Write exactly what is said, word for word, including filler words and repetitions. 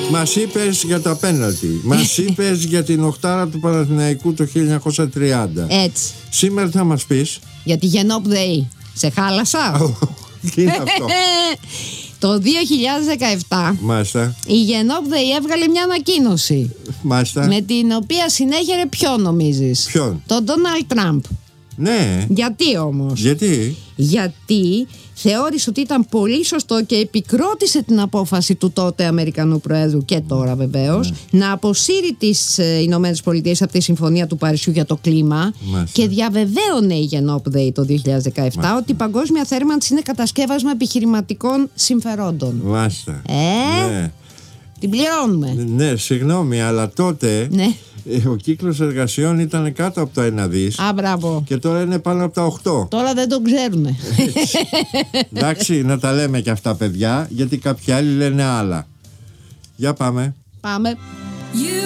Μας είπες για τα πέναλτι. Μας είπες για την οχτάρα του Παναθηναϊκού το χίλια εννιακόσια τριάντα. Έτσι. Σήμερα θα μας πεις Για τη Γενόπ ΔΕΗ. Σε χάλασα? τι είναι αυτό? Το δύο χιλιάδες δεκαεπτά Μάλιστα. η Γενόπ ΔΕΗ έβγαλε μια ανακοίνωση Μάλιστα. με την οποία συνέχερε ποιον νομίζεις? Ποιον? Τον Ντόναλντ Τραμπ. Ναι. Γιατί όμως? Γιατί? Γιατί θεώρησε ότι ήταν πολύ σωστό και επικρότησε την απόφαση του τότε Αμερικανού Προέδρου και τώρα βεβαίως ναι. να αποσύρει τις ε, Ηνωμένες Πολιτείες από τη Συμφωνία του Παρισιού για το κλίμα. Μάλιστα. Και διαβεβαίωνε η Γενόπ ΔΕΗ το δύο χιλιάδες δεκαεπτά Μάλιστα. ότι η παγκόσμια θέρμανση είναι κατασκεύασμα επιχειρηματικών συμφερόντων. Μάλιστα. Ε, ναι. Την πληρώνουμε. Ναι, συγγνώμη, αλλά τότε ναι. ο κύκλος εργασιών ήταν κάτω από τα ένα δις. Α, μπράβο. Και τώρα είναι πάνω από τα οκτώ. Τώρα δεν το ξέρουνε. Εντάξει, να τα λέμε και αυτά, παιδιά, γιατί κάποιοι άλλοι λένε άλλα. Για πάμε. Πάμε.